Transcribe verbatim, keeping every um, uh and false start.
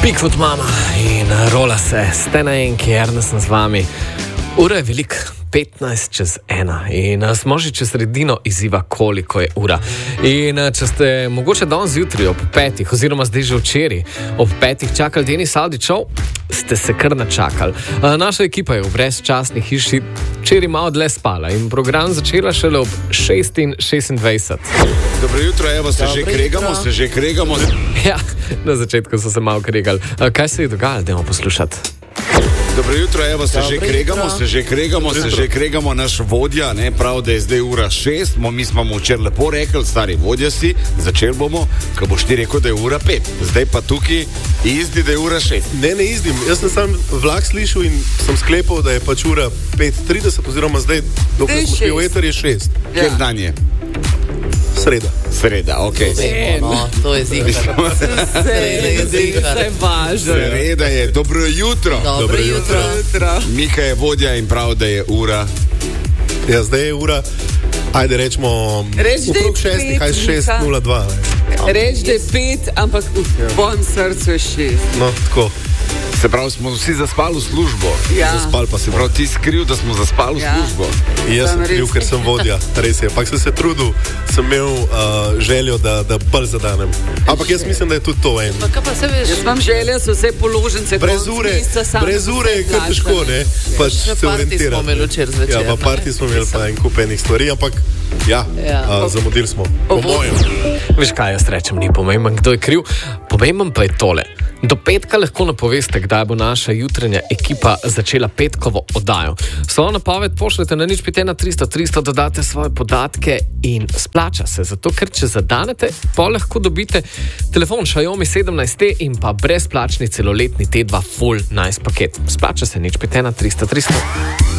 Bigfoot mama in rola se, ste na enki, Ernest z vami. Ura je velik, petnajst čez ena in smo že čez sredino izziva, koliko je ura. In če ste mogoče danes zjutraj ob petih, oziroma zdaj že včeraj ob petih čakali Denis Avdićov, ste se kar načakali. Naša ekipa je v brezčasni hiši včeraj malo dlje spala in program začela šele ob šest in šestindvajset. Dobro jutro, evo, se že kregamo, se že kregamo. Ja, na začetku so se malo kregali. Kaj se je dogajalo, dajmo poslušati. Dobro jutro, evo, se že kregamo, se že kregamo, se že kregamo, naš vodja, ne, prav, da je zdaj ura šest, mi smo mu včeraj lepo rekli, stari vodja si, začeli bomo, ko boš ti rekel, da je ura pet, zdaj pa tukaj izdi, da je ura šest. Ne, ne izdim, jaz sem sam vlak slišal in sem sklepal, da je pač ura pet trideset, oziroma zdaj, dokaj smo šli v eter, je šest. Ja. Kjer dan je? Sreda. Sreda, okej. Okay. No, to je zikar. Sreda je zikar. Vse važno. Sreda je, dobro jutro. Dobro, dobro jutro. jutro. Mika je vodja in prav, da je ura. Ja, zdaj je ura, ajde rečemo, okrog šestih, kaj šest nula dva. Reč, da je pet, ampak v tvojem srcu je šest. No, tako. Se pravi, smo vsi zaspali v službo. Ja. Zaspali pa si. Prav, ti skriv, da smo zaspali v Ja. službo. Jaz sem kriv, ker sem vodja, res je. Pak sem se trudil, sem imel uh, željo, da, da bolj zadanem. Ampak jaz mislim, da je tudi to en. Pa kaj pa se veš? Jaz imam želje, so vse položnice. Brez ure, brez ure je kar težko, ne? Pač Še se party orientirati. smo imeli včeraj zvečer, Ja, pa ne? party smo imeli pa en kup enih stvari, ampak ja, Ja. uh, zamudili smo. Po mojem. Veš kaj, jaz rečem, ni pomemben, kdo je kriv, pomemben pa je tole. Do petka lahko napoveste, kdaj bo naša jutranja ekipa začela petkovo oddajo. Svojo napoved pošljete na nič pet ena tristo tristo, dodate svoje podatke in splača se. Zato, ker če zadanete, pa lahko dobite telefon Xiaomi sedemnajst T in pa brezplačni celoletni T dva Full Nice paket. Splača se nič pet ena tristo tristo.